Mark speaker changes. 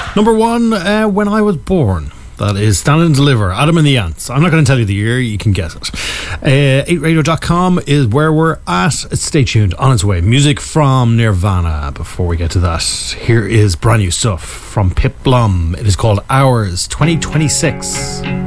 Speaker 1: Number one, When I Was Born. That is Stand and Deliver, Adam and the Ants. I'm not going to tell you the year, you can guess it. 8radio.com is where we're at. Stay tuned, on its way. Music from Nirvana. Before we get to that, here is brand new stuff from Pip Blum. It is called Hours 2026.